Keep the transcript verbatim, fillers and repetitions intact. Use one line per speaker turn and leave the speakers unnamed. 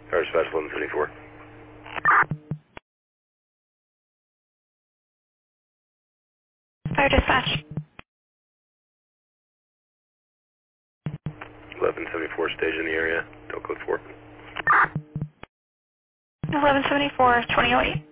Fire dispatch eleven seventy-four.
Fire dispatch.
eleven seventy-four, stage in the area. Don't code four.
eleven seventy-four, twenty oh eight.